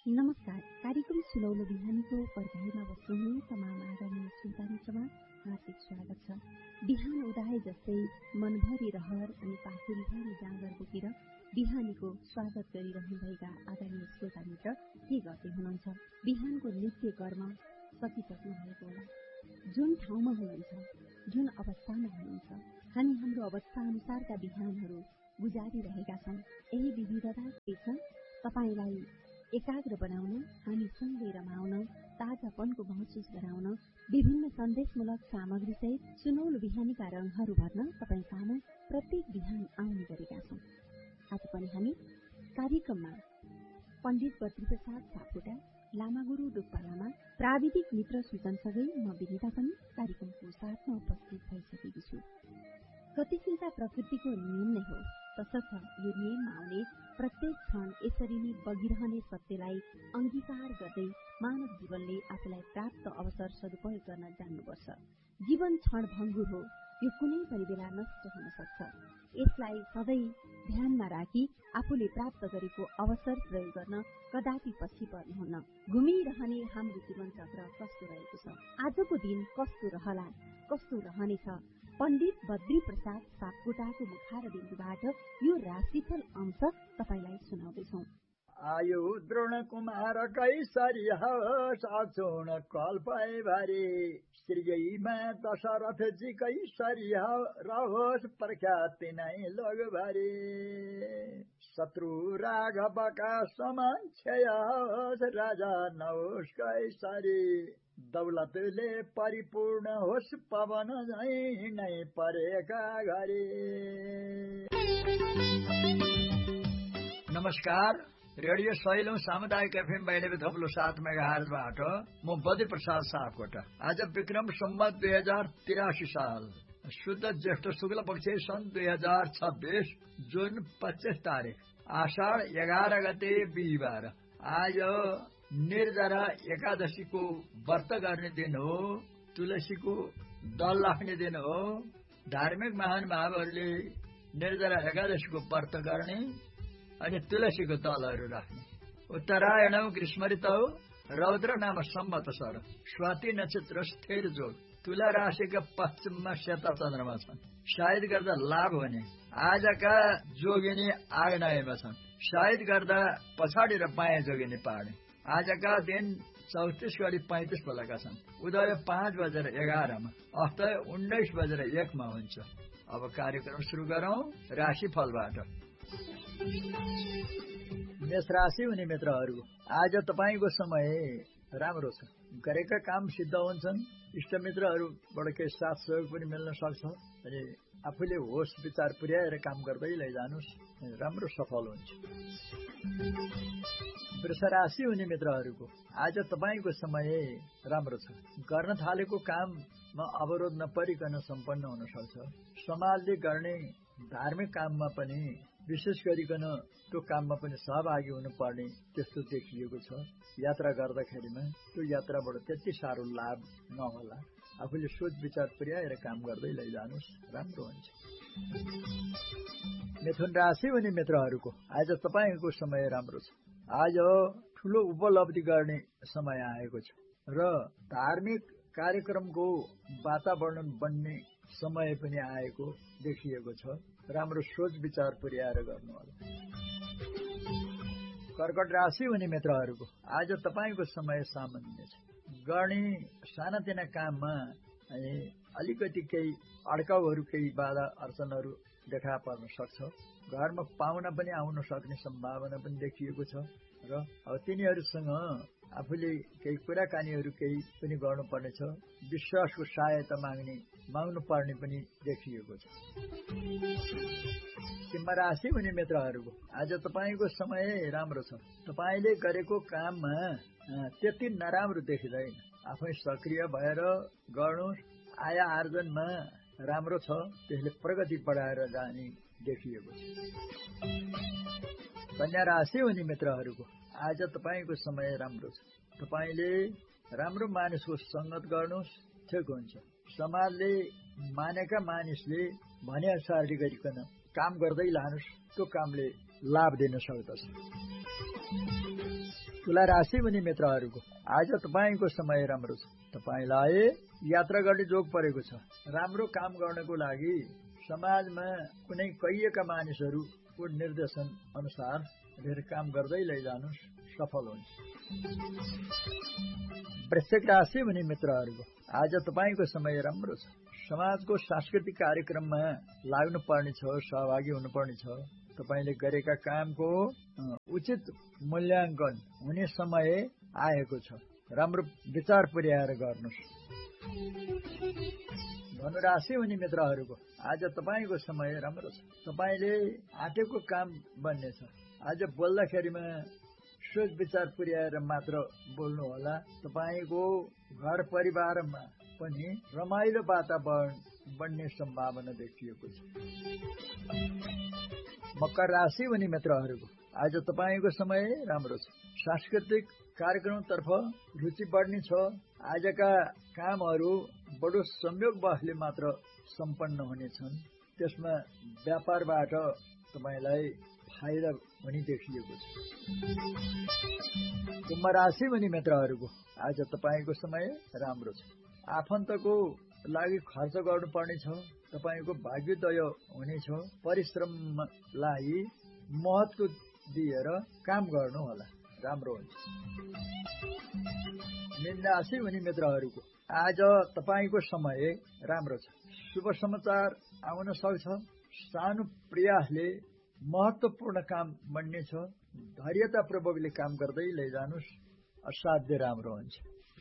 नमस्कार। कार्यक्रम सुनौलो बिहानीको पर्यायमा बस्नुहुने तमाम आदरणीय श्रोता मित्रमा हार्दिक स्वागत छ। बिहान उदाए जस्तै मनभरि रहर अनि पाखुरीभरि जाँगर बोकेर बिहानीको स्वागत गरिरहनुभएका आदरणीय श्रोता मित्र के गर्दै हुनुहुन्छ? बिहानको नित्य कर्म सकिसक्नु भएको होला। जुन ठाउँमा हुनुहुन्छ, जुन अवस्थामा हुनुहुन्छ, हामी हाम्रो अवस्था अनुसारका बिहानहरू गुजारिरहेका छौं। यही विविधता के छ? तपाईलाई एकाग्र बनाउन, हामी सँगै रमाउन, ताजापनको महसुस गराउन, विभिन्न सन्देशमूलक सामग्रीसहित सुनौलो बिहानीका रङहरू भर्न तपाईँ सामु प्रत्येक बिहान आउने गरेका छौं। आज पनि हामी कार्यक्रममा पण्डित बद्रीप्रसाद सापकोटा, लामागुरु डुक्पा लामा, प्राविधिक मित्र सुजनसँगै म विनिता पनि कार्यक्रमको साथमा उपस्थित भइसकेकी छु। गतिशीलता प्रकृतिको नियम नै हो, तसर्थ यो नियममा आउने प्रत्येक क्षण यसरी नै बगिरहने सत्यलाई अंगीकार गर्दै मानव जीवनले आफूलाई प्राप्त अवसर सदुपयोग गर्न जान्नुपर्छ। जीवन क्षणभङ्गुर हो, यो कुनै पनि बेला नष्ट हुन सक्छ। यसलाई सधैँ ध्यानमा राखी आफूले प्राप्त गरेको अवसर प्रयोग गर्न कदापि पछि पर्नुहुन्न। घुमिरहने हाम्रो जीवन चक्र कस्तो रहेको छ, आजको दिन कस्तो रहला, कस्तो रहनेछ, पण्डित बद्रीप्रसाद सापकोटाको मुखारबिन्दुबाट यो राशिफल अंश तपाईलाई सुनाउँदैछौ। आयु द्रोण कुमार कैसरिया साचोण कल्पय भरे श्रीमा दशरथ जी कैसरिया रहोस् प्रख्याति नै लग भरे शत्रु राघवका समान छयास राजा नहोस् कैसरी दौलतले परिपूर्ण होस् पवन झै नै परेका घरे। नमस्कार। रेडियो सैलौं सामुदायिक एफएम 92.7 मेगाहर्जबाट म बद्रीप्रसाद सापकोटा। आज विक्रम सम्वत 2083 साल शुद्ध ज्येष्ठ शुक्ल पक्ष सन् 2026 जुन 25 तारिक आषाढ 11 गते बिहिबार। आज निर्जरा एकादशीको व्रत गर्ने दिन हो। तुलसीको दल राख्ने दिन हो। धार्मिक महान महावहरूले निर्जरा एकादशीको व्रत गर्ने अनि तुलसीको दलहरू राख्ने। उत्तरायण ग्रीष्म ऋतु रौद्र नाम संवत्सर स्वाति नक्षत्र स्थिर जोग तुला राशिका पश्चिममा सेता चन्द्रमा छन्। सायद गर्दा लाभ हुने। आजका जोगिनी आग्नेयमा छन्। सायद गर्दा पछाडि र बायाँ जोगिनी पार्ने। आजका दिन 34 गरी 35 बेलाका छन्। उदय 5:11 अस्त 19:01 हुन्छ। अब कार्यक्रम सुरु गरौं राशिफलबाट। मेष राशि हुने मित्रहरू, आज तपाईको समय राम्रो छ। गरेका काम सिद्ध हुन्छन्। इष्टमित्रहरूबाट केही साथ सहयोग पनि मिल्न सक्छ। अनि आफूले होस विचार पुर्याएर काम गर्दै लैजानुस्, राम्रो सफल हुन्छ। वृष राशि हुने मित्रहरूको आज तपाईको समय राम्रो छ। गर्न थालेको काममा अवरोध नपरिकन सम्पन्न हुन सक्छ। समाजले गर्ने धार्मिक काममा पनि विशेष गरिकन त्यो काममा पनि सहभागी हुनुपर्ने त्यस्तो देखिएको छ। यात्रा गर्दाखेरिमा त्यो यात्राबाट त्यति साह्रो लाभ नहोला। आफूले सोच विचार पुर्याएर काम गर्दै लैजानुस्, राम्रो हुन्छ। मिथुन राशि हुने मित्रहरूको आज तपाईको समय राम्रो छ। आज ठूलो उपलब्धि गर्ने समय आएको छ र धार्मिक कार्यक्रमको वातावरण बन्ने समय पनि आएको देखिएको छ। राम्रो सोच विचार पुर्याएर गर्नु होला। कर्कट राशि हुने मित्रहरूको आज तपाईको समय सामान्य छ। गर्ने सानातिना काममा अलिकति केही अड्काउहरू, केही बाधा अर्चनहरू देखा पर्न सक्छ। घरमा पाहुना पनि आउन सक्ने सम्भावना पनि देखिएको छ र अब तिनीहरूसँग आफूले केही कुराकानीहरू केही पनि गर्नुपर्नेछ। विश्वासको सहायता माग्नु पर्ने पनि देखिएको छ। सिंह राशि हुने मित्रहरूको आज तपाईको समय राम्रो छ। तपाईले गरेको काममा त्यति नराम्रो देखिँदैन। आफै सक्रिय भएर गर्नुहोस्। आय आर्जनमा राम्रो छ। त्यसले प्रगति बढाएर जाने देखिएको छ। कन्या राशि हुने मित्रहरूको आज तपाईको समय राम्रो छ। तपाईले राम्रो मानिसको संगत गर्नुहोस्, ठिक हुन्छ। समाजले मानेका मानिसले भने अनुसारले गरिकन काम गर्दै लानुहोस्। त्यो कामले लाभ दिन सक्दछ। तुला राशि हुने मित्रहरूको आज तपाईँको समय राम्रो छ। तपाईँलाई यात्रा गर्ने जोग परेको छ। राम्रो काम गर्नको लागि समाजमा कुनै कहिएका मानिसहरूको निर्देशन अनुसार धेरै काम गर्दै लैजानुस्, सफल हुन्छ। वृश्चिक राशि हुने मित्रहरूको आज तपाईँको समय राम्रो छ। समाजको सांस्कृतिक कार्यक्रममा लाग्नु पर्ने छ, सहभागी हुनुपर्ने छ। तपाईँले गरेका कामको उचित मूल्याङ्कन हुने समय आएको छ। राम्रो विचार पुर्याएर गर्नुहोस्। धनुराशि हुने मित्रहरूको आज तपाईँको समय राम्रो छ। तपाईँले आँटेको काम बन्नेछ। आज बोल्दाखेरिमा सोच विचार पुर्याएर मात्र बोल्नु होला। तपाईँको घर परिवारमा पनि रमाइलो वातावरण बन्ने सम्भावना देखिएको छ। मकर राशि हुने मित्रहरूको आज तपाईँको समय राम्रो छ। सांस्कृतिक कार्यक्रमतर्फ रुचि बढ्ने छ। आजका कामहरू बडो संयोगवशले मात्र सम्पन्न हुनेछन्। त्यसमा व्यापारबाट तपाईँलाई फाइदा हुने देखिएको छ। कुम्भ राशि हुने मित्रहरूको आज तपाईँको समय राम्रो छ। आफन्तको लागि खर्च गर्नुपर्ने छ। तपाईँको भाग्योदय हुनेछ। परिश्रमलाई महत्व दिएर काम गर्नु होला, राम्रो हुन्छ। मीन राशि हुने मित्रहरूको आज तपाईँको समय राम्रो छ। शुभ समाचार आउन सक्छ। सानो प्रयासले महत्वपूर्ण काम बन्नेछ। धैर्यतापूर्वकले काम गर्दै लैजानुस्, असाध्य राम्रो हुन्छ।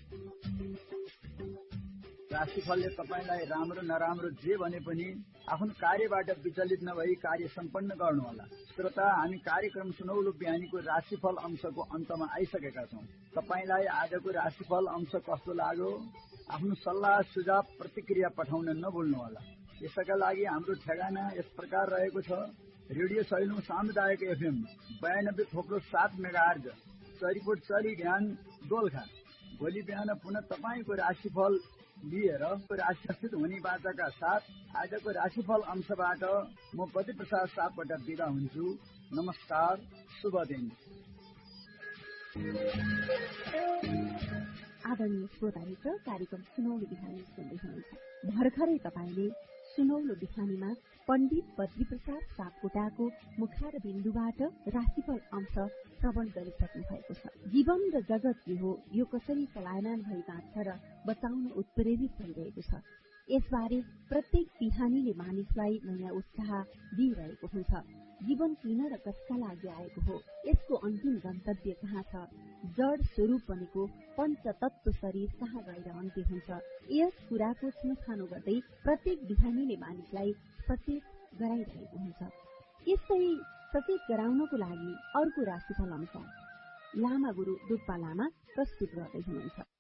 राशिफलले तपाईँलाई राम्रो नराम्रो जे भने पनि आफ्नो कार्यबाट विचलित नभई कार्य सम्पन्न गर्नुहोला। श्रोता, हामी कार्यक्रम सुनौलो बिहानीको राशिफल अंशको अन्तमा आइसकेका छौँ। तपाईँलाई आजको राशिफल अंश कस्तो लाग्यो? आफ्नो सल्लाह सुझाव प्रतिक्रिया पठाउन नभुल्नुहोला। यसका लागि हाम्रो ठेगाना यस प्रकार रहेको छ। रेडियो सैलुङ सामुदायिक FM 92.7 मेगाहर्ज, चरीकोट चरी ध्यान दोलखा। भोलि बिहान पुनः तपाईँको राशिफल लिएर राशिस्थित हुने बाचाका साथ आजको राशिफल अंशबाट म पति प्रसाद सापकोटा बिदा हुन्छु। नमस्कार, शुभ दिन। आदरणीय श्रोता मित्र, कार्यक्रम सुनौलो बिहानी सुन्दै हुनुहुन्छ। भर्खरै तपाईँले सुनौलो बिहानीमा पण्डित बद्री प्रसाद सापकोटाको मुखार बिन्दुबाट राशिफल अंश श्रवण गरिसक्नु भएको छ। जीवन र जगत के हो, यो कसरी चलायमान भई बाँच्छ र बचाउन उत्प्रेरित भइरहेको छ। यसबारे प्रत्येक बिहानीले मानिसलाई नयाँ उत्साह दिइरहेको हुन्छ। जीवन किन र कसका लागि आएको हो, यसको अन्तिम गन्तव्य कहाँ छ, जड स्वरूप बनेको पञ्चतत्व शरीर कहाँ गएर अन्त्य हुन्छ, यस कुराको छुनछानो गर्दै प्रत्येक बिहानीले मानिसलाई सचेत गराइरहेको हुन्छ। यस्तै सचेत गराउनको लागि अर्को राशिफल अनुसार लामा गुरु डुप्पा लामा प्रस्तुत गर्दै हुनुहुन्छ।